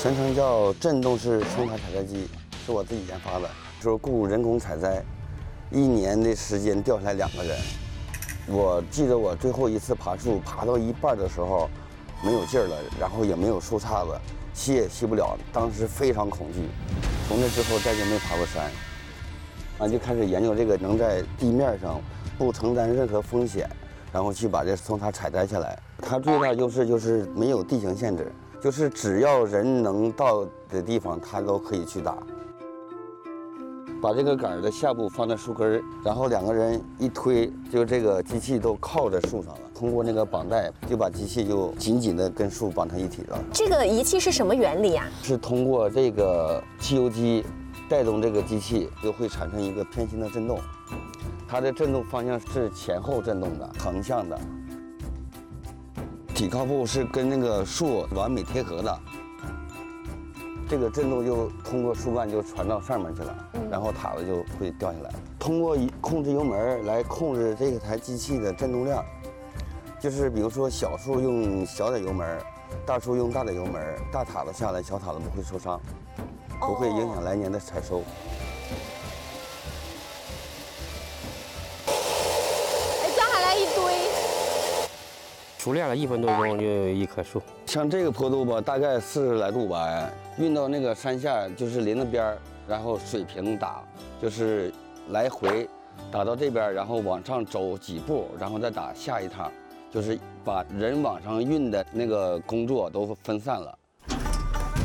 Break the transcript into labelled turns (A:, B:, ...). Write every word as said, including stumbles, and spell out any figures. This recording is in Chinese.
A: 全称叫振动式松塔采摘机，是我自己研发的，就是雇人工采摘，一年的时间钓下来两个人。我记得我最后一次爬树，爬到一半的时候没有劲儿了，然后也没有树杈子，吸也吸不了，当时非常恐惧。从那之后再就没爬过山，啊，就开始研究这个能在地面上不承担任何风险，然后去把这松塔采摘下来。它最大优势就是没有地形限制，就是只要人能到的地方，它都可以去打。把这个杆儿的下部放在树根儿，然后两个人一推，就这个机器都靠在树上了。通过那个绑带，就把机器就紧紧地跟树绑成一体了。
B: 这个仪器是什么原理呀？
A: 是通过这个汽油机带动这个机器，就会产生一个偏心的震动。它的震动方向是前后震动的，横向的。体靠部是跟那个树完美贴合的。这个震动就通过树干就传到上面去了，然后塔子就会掉下来。通过控制油门来控制这台机器的震动量，就是比如说小树用小点油门，大树用大的油门，大塔子下来，小塔子不会受伤，不会影响来年的采收。
B: 哎，抓下来一堆。
C: 熟练了一分多钟就有一棵树。
A: 像这个坡度吧，大概四十来度吧，运到那个山下就是林子边儿，然后水平打，就是来回打到这边，然后往上走几步，然后再打下一趟，就是把人往上运的那个工作都分散了。